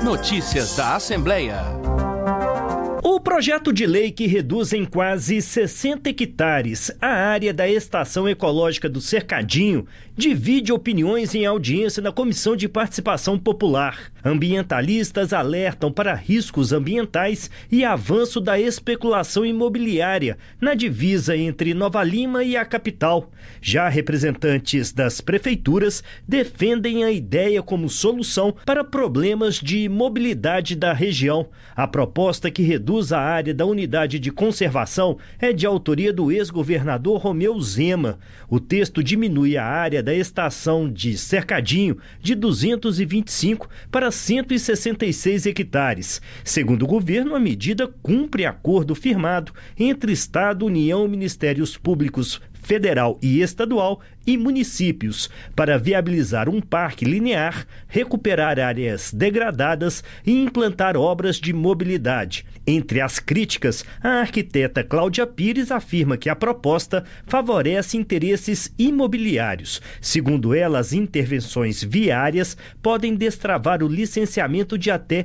Notícias da Assembleia. O projeto de lei que reduz em quase 60 hectares a área da Estação Ecológica do Cercadinho divide opiniões em audiência na Comissão de Participação Popular. Ambientalistas alertam para riscos ambientais e avanço da especulação imobiliária na divisa entre Nova Lima e a capital. Já representantes das prefeituras defendem a ideia como solução para problemas de mobilidade da região. A proposta que reduz a área da unidade de conservação é de autoria do ex-governador Romeu Zema. O texto diminui a área da estação de Cercadinho de 225 para 166 hectares. Segundo o governo, a medida cumpre acordo firmado entre Estado, União, Ministérios Públicos Federal e Estadual e municípios para viabilizar um parque linear, recuperar áreas degradadas e implantar obras de mobilidade. Entre as críticas, a arquiteta Cláudia Pires afirma que a proposta favorece interesses imobiliários. Segundo ela, as intervenções viárias podem destravar o licenciamento de até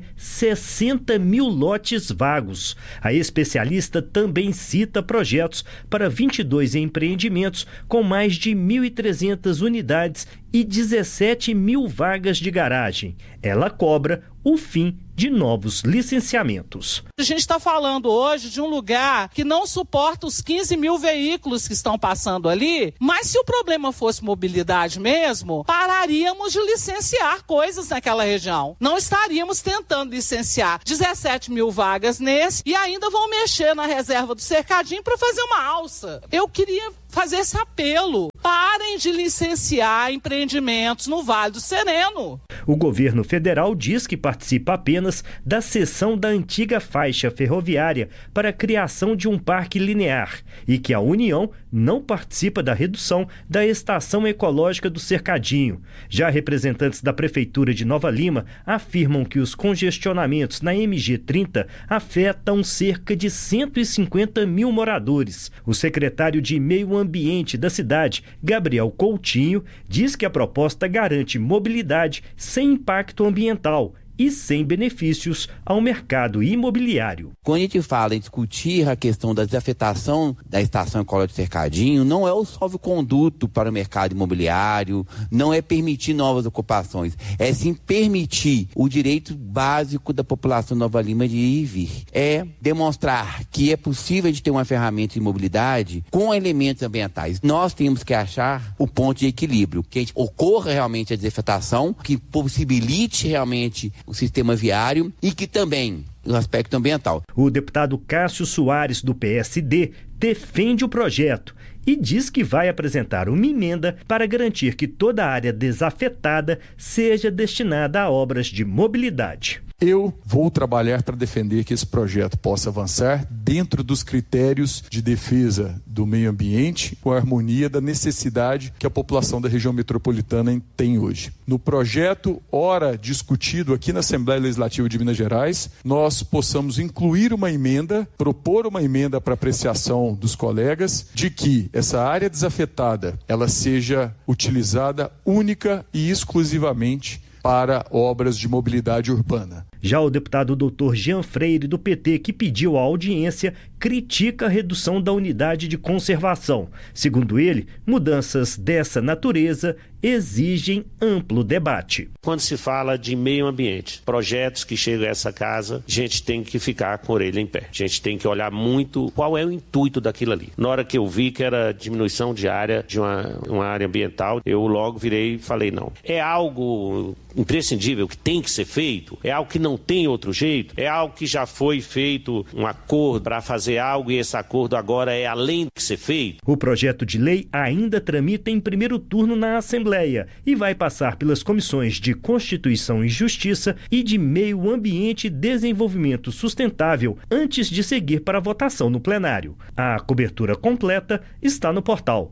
60 mil lotes vagos. A especialista também cita projetos para 22 empreendimentos com mais de 1.300 unidades e 17 mil vagas de garagem. Ela cobra o fim de novos licenciamentos. A gente está falando hoje de um lugar que não suporta os 15 mil veículos que estão passando ali, mas se o problema fosse mobilidade mesmo, pararíamos de licenciar coisas naquela região. Não estaríamos tentando licenciar 17 mil vagas nesse e ainda vão mexer na reserva do Cercadinho para fazer uma alça. Eu queria fazer esse apelo. Parem de licenciar empreendimentos no Vale do Sereno. O governo federal diz que participa apenas da cessão da antiga faixa ferroviária para a criação de um parque linear e que a União não participa da redução da Estação Ecológica do Cercadinho. Já representantes da Prefeitura de Nova Lima afirmam que os congestionamentos na MG 30 afetam cerca de 150 mil moradores. O secretário de Meio Ambiente da cidade, Gabriel Coutinho, diz que a proposta garante mobilidade sem impacto ambiental e sem benefícios ao mercado imobiliário. Quando a gente fala em discutir a questão da desafetação da Estação Ecológica do Cercadinho, não é o salvo-conduto para o mercado imobiliário, não é permitir novas ocupações, é sim permitir o direito básico da população de Nova Lima de ir e vir. É demonstrar que é possível de ter uma ferramenta de mobilidade com elementos ambientais. Nós temos que achar o ponto de equilíbrio, que ocorra realmente a desafetação, que possibilite realmente o sistema viário e que também o aspecto ambiental. O deputado Cássio Soares, do PSD, defende o projeto e diz que vai apresentar uma emenda para garantir que toda a área desafetada seja destinada a obras de mobilidade. Eu vou trabalhar para defender que esse projeto possa avançar dentro dos critérios de defesa do meio ambiente, com a harmonia da necessidade que a população da região metropolitana tem hoje. No projeto, ora discutido aqui na Assembleia Legislativa de Minas Gerais, nós possamos incluir uma emenda, propor uma emenda para apreciação dos colegas, de que essa área desafetada, ela seja utilizada única e exclusivamente para obras de mobilidade urbana. Já o deputado Dr. Jean Freire, do PT, que pediu a audiência, critica a redução da unidade de conservação. Segundo ele, mudanças dessa natureza exigem amplo debate. Quando se fala de meio ambiente, projetos que chegam a essa casa, a gente tem que ficar com a orelha em pé. A gente tem que olhar muito qual é o intuito daquilo ali. Na hora que eu vi que era diminuição de área, de uma área ambiental, eu logo virei e falei, não. É algo imprescindível que tem que ser feito? É algo que não tem outro jeito? É algo que já foi feito um acordo para fazer algo e esse acordo agora é além do que ser feito? O projeto de lei ainda tramita em primeiro turno na Assembleia e vai passar pelas comissões de Constituição e Justiça e de Meio Ambiente e Desenvolvimento Sustentável antes de seguir para a votação no plenário. A cobertura completa está no portal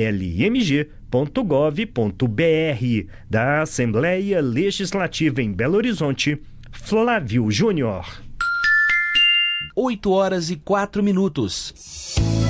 almg.gov.br. Da Assembleia Legislativa em Belo Horizonte, Flávio Júnior. 8 horas e 4 minutos.